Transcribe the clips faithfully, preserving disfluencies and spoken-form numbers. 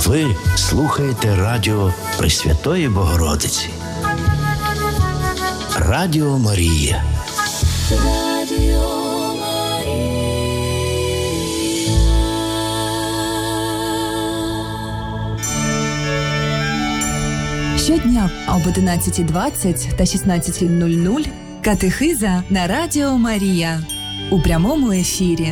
Ви слухаєте радіо Пресвятої Богородиці. Радіо Марія. Радіо Марія. Щодня об одинадцятій двадцять та шістнадцятій нуль нуль катехиза на Радіо Марія у прямому ефірі.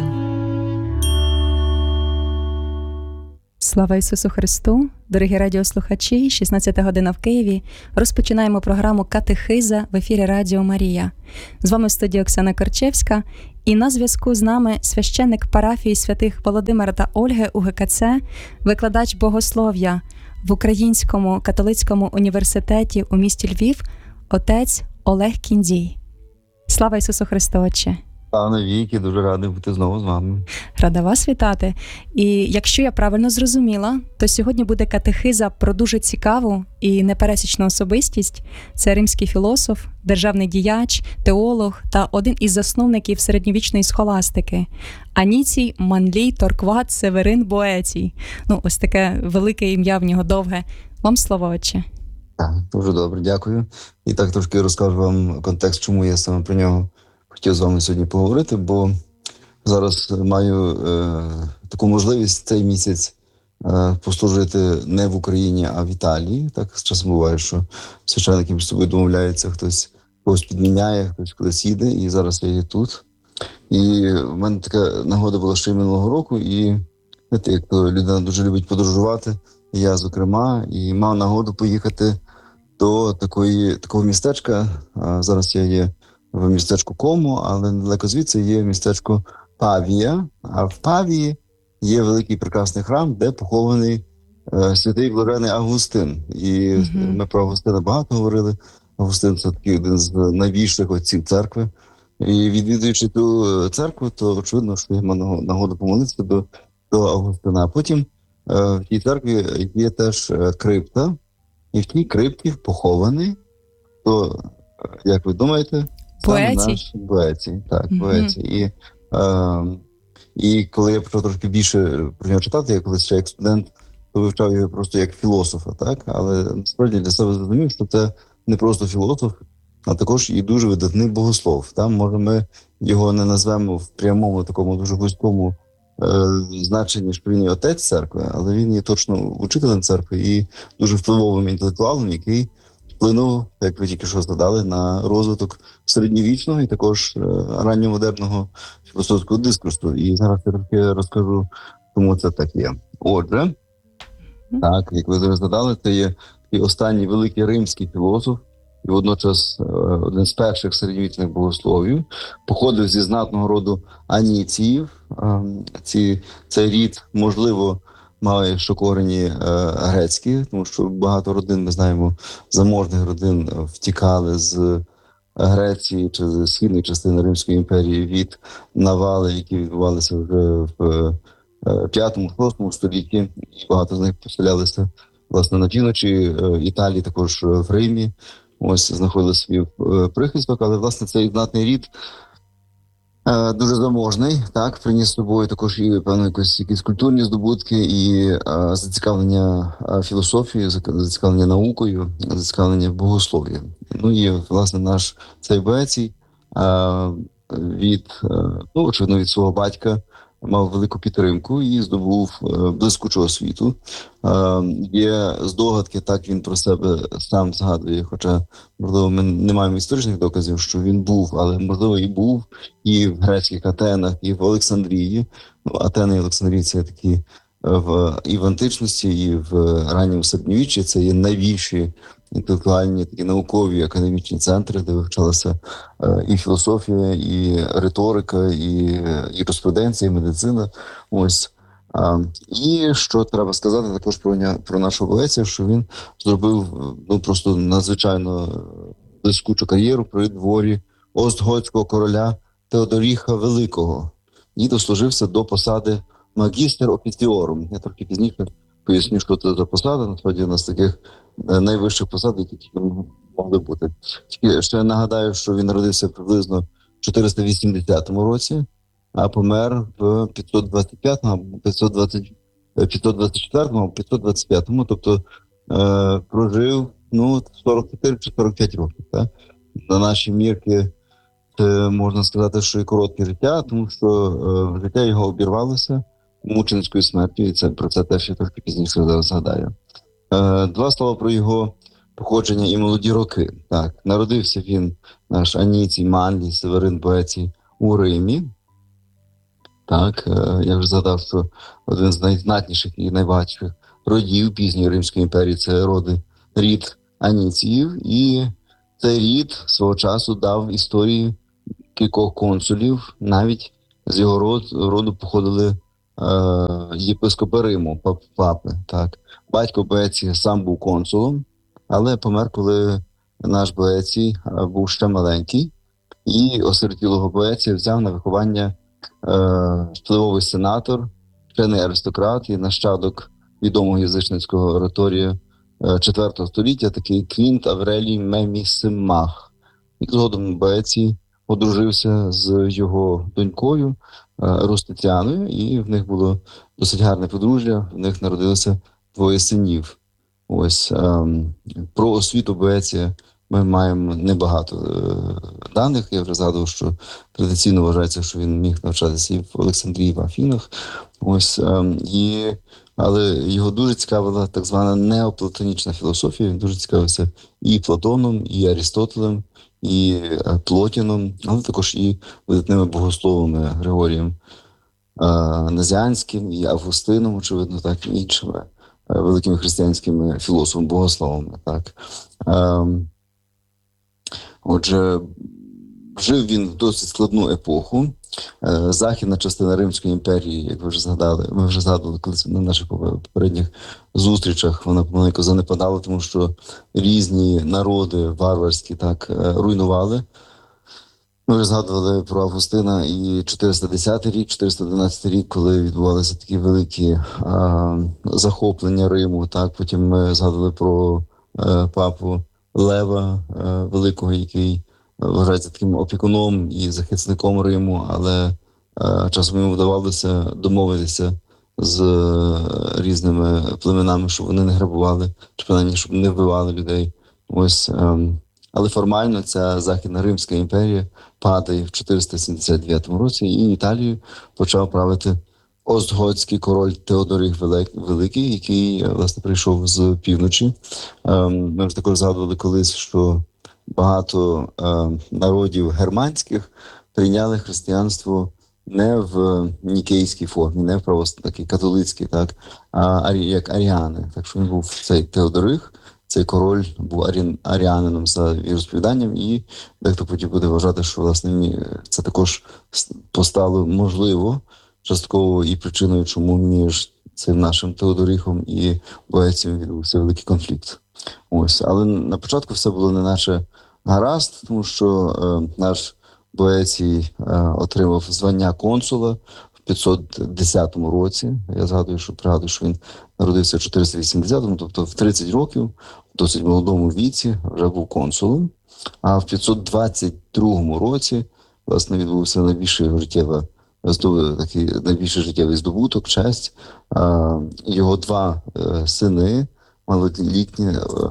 Слава Ісусу Христу! Дорогі радіослухачі, шістнадцята година в Києві. Розпочинаємо програму «Катехиза» в ефірі Радіо Марія. З вами в студії Оксана Корчевська. І на зв'язку з нами священник парафії святих Володимира та Ольги УГКЦ, викладач богослов'я в Українському католицькому університеті у місті Львів, отець Олег Кіндій. Слава Ісусу Христу, Отче! Слава навіки, дуже радий бути знову з вами. Рада вас вітати. І якщо я правильно зрозуміла, то сьогодні буде катехиза про дуже цікаву і непересічну особистість. Це римський філософ, державний діяч, теолог та один із засновників середньовічної схоластики – Аніцій Манлій Торкват Северин Боецій. Ну, ось таке велике ім'я в нього довге. Вам слово, Отче. Так, дуже добре, дякую. І так трошки розкажу вам контекст, чому я саме про нього хотів з вами сьогодні поговорити, бо зараз маю е, таку можливість цей місяць е, послужити не в Україні, а в Італії. Так з часом буває, що священники між собою домовляються, хтось когось підміняє, хтось кудись їде, і зараз я є тут. І в мене така нагода була ще й минулого року, і знаєте, як то людина дуже любить подорожувати, і я, зокрема, і мав нагоду поїхати до такої, такого містечка. А зараз я є в містечку Кому, але недалеко звідси є містечко Павія. А в Павії є великий прекрасний храм, де похований е, святий блажений Августин. І mm-hmm. ми про Августина багато говорили. Августин – це такий один з найбільших отців церкви. І відвідуючи ту церкву, то очевидно, що я мав нагоду помолитися до, до Августина. А потім е, в тій церкві є теж крипта, і в тій крипті похований, то, як ви думаєте, Боецій. Боецій, так, mm-hmm. Боецій. І, е, і коли я почав трошки більше про нього читати, я колись ще як студент, то вивчав його просто як філософа, так? Але насправді для себе зрозумів, що це не просто філософ, а також і дуже видатний богослов. Там, може, ми його не назвемо в прямому такому дуже вузькому е, значенні, що він є отець церкви, але він є точно учителем церкви і дуже впливовим інтелектуалом, який вплинув, як ви тільки що згадали, на розвиток середньовічного і також е, ранньомодерного філософського дискурсу. І зараз я трохи розкажу, чому це так є. Отже, mm-hmm. так, як ви зараз згадали, це є і останній великий римський філософ, і водночас е, один з перших середньовічних богословів, походив зі знатного роду Аніціїв. Е, ці, цей рід, можливо, має ще корені е, грецькі, тому що багато родин, ми знаємо, заможних родин втікали з Греції чи з східної частини Римської імперії від навали, які відбувалися вже в п'ятому-шостому столітті, і багато з них поселялися, власне, на півночі е, Італії, також в Римі. Ось знаходили свій е, прихисток, але, власне, цей знатний рід Е, дуже заможний, так, приніс з собою також і, певно, якісь, якісь культурні здобутки і е, зацікавлення е, філософією, зацікавлення наукою, зацікавлення богослов'ям. Ну і, власне, наш цей Боецій е, від, е, ну, очевидно, від свого батька мав велику підтримку і здобув е, блискучу освіту. Е, є здогадки, так він про себе сам згадує, хоча, можливо, ми не маємо історичних доказів, що він був, але, можливо, і був і в грецьких Атенах, і в Олександрії. Ну, Атени і Олександрії – це такі в, і в античності, і в ранньому середньовіччі. Це є найбільші інтелектуальні, такі наукові академічні центри, де вивчалася е, і філософія, і риторика, і юриспруденція, і медицина. Ось. А, і що треба сказати також про, про нашого Боеція, що він зробив ну, просто надзвичайно блискучу кар'єру при дворі остготського короля Теодоріха Великого і дослужився до посади магістер офіціорум. Я трохи пізніше поясню, що це за посада. Насправді у нас таких найвищих посад, які тільки могли бути. Тільки ще нагадаю, що він народився приблизно в чотириста вісімдесятому році, а помер в п'ятсот двадцять п'ятому або п'ятсот двадцять п'ятсот двадцять четвертому, п'ятсот двадцять п'ятому, тобто е, прожив ну, сорок чотири чи сорок п'ять років. Так? На наші мірки це можна сказати, що і коротке життя, тому що е, життя його обірвалося мученською смертю, і це про це теж я трохи пізніше зараз згадаю. Е, два слова про його походження і молоді роки. Так, народився він, наш Аніцій Манлій Северин Боецій, у Римі. Так, е, я вже згадав, що один з найзнатніших і найбагатших родів пізньої Римської імперії – це роди, рід Аніціїв. І цей рід свого часу дав історії кількох консулів, навіть з його род, роду походили е, єпископи Риму, пап, папи. Так. Батько Боецій сам був консулом, але помер, коли наш Боецій е, був ще маленький, і осиротілого Боеція взяв на виховання е, впливовий сенатор, вчений аристократ і нащадок відомого язичницького ораторія е, четвертого століття, такий Квінт Аврелій Мемісимах. І згодом Боецій одружився з його донькою Рустиціаною, і в них було досить гарне подружжя, в них народилося двоє синів. Ось ем, про освіту Боеція ми маємо небагато е, даних. Я вже згадував, що традиційно вважається, що він міг навчатися і в Олександрії, і в Афінах. Ось, ем, і, але його дуже цікавила так звана неоплатонічна філософія. Він дуже цікавився і Платоном, і Арістотелем, і Плотіном, але також і видатними богословами Григорієм Назіанським і Августином, очевидно, так, і іншими великими християнськими філософами, богословами. Так. Отже, жив він в досить складну епоху. Західна частина Римської імперії, як ви вже згадали, ми вже згадували колись на наших попередніх зустрічах, вона помаленьку занепадала, тому що різні народи варварські так руйнували. Ми вже згадували про Августина і чотириста десятий рік, чотириста одинадцятий рік, коли відбувалися такі великі а, захоплення Риму. Так, потім ми згадували про а, папу Лева а, Великого, який вважається таким опікуном і захисником Риму, але а, часом йому вдавалося домовитися з а, різними племенами, щоб вони не грабували, чи принаймні, щоб не вбивали людей. Ось, а, але формально ця Західна Римська імперія падає в чотириста сімдесят дев'ятому році, і Італією почав правити Остготський король Теодорих Великий, який, власне, прийшов з півночі. Ми вже також згадували колись, що багато народів германських прийняли християнство не в нікейській формі, не в православній, католицькій, так, а як аріани. Так що він був цей Теодорих. Цей король був арі... аріанином за віросповіданням, і дехто потім буде вважати, що, власне, це також постало можливо частково і причиною, чому між цим нашим Теодорихом і Боецієм відбувся великий конфлікт. Ось. Але на початку все було не наче гаразд, тому що е, наш Боецій е, отримав звання консула в п'ятсот десятому році. Я згадую, що пригадую, що він народився в чотириста вісімдесятому, тобто в тридцять років, в досить молодому віці, вже був консулом. А в п'ятсот двадцять другому році, власне, відбувся найбільший життєвий, такий найбільший життєвий здобуток, честь. Його два сини, малолітні,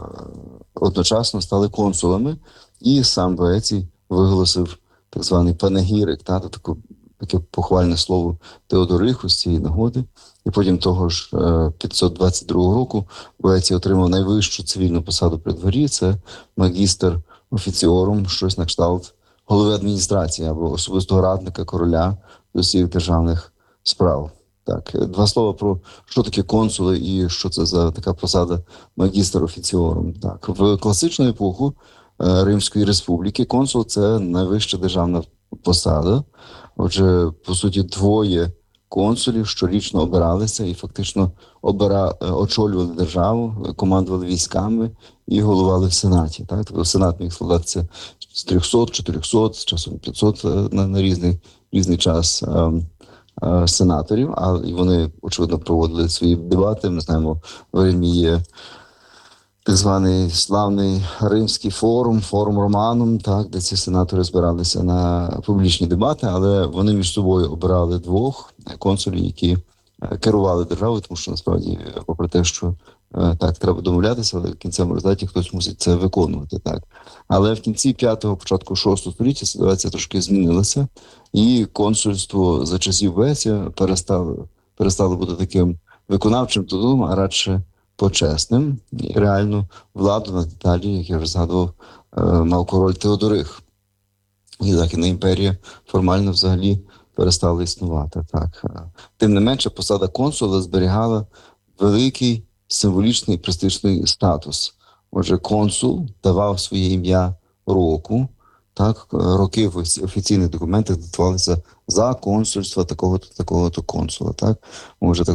одночасно стали консулами, і сам Боецій виголосив так званий панегірик, та, таку таке похвальне слово Теодориху з цієї нагоди. І потім того ж п'ятсот двадцять другого року Боецій отримав найвищу цивільну посаду при дворі. Це магістр офіціорум, щось на кшталт голови адміністрації або особистого радника короля з усіх державних справ. Так, два слова про що таке консули і що це за така посада магістр офіціорум. Так, в класичну епоху Римської республіки консул – це найвища державна посада. Отже, по суті, двоє консулів щорічно обиралися і фактично обира... очолювали державу, командували військами і головували в Сенаті. Так? Тобто Сенат міг складатися з трьохсот, чотирьохсот, з часом п'ятсот на, на різний, різний час а, а, сенаторів, а вони, очевидно, проводили свої дебати. Ми знаємо, в Римі є так званий славний римський форум, форум Романум, так, де ці сенатори збиралися на публічні дебати, але вони між собою обирали двох консулів, які е, керували державою, тому що насправді, е, попри те, що е, так, треба домовлятися, але в кінцевому результаті хтось мусить це виконувати. Так. Але в кінці п'ятого, початку шостого століття ситуація трошки змінилася, і консульство за часів Веція перестало, перестало бути таким виконавчим титулом, а радше почесним. І реальну владу над Італією, як я вже згадував, е, мав король Теодорих. І Західна імперія формально взагалі перестала існувати. Так. Тим не менше, посада консула зберігала великий символічний престижний статус. Отже, консул давав своє ім'я року. Так, роки в офіційних документах датувалися за консульства такого-то, такого-то консула. Так, може так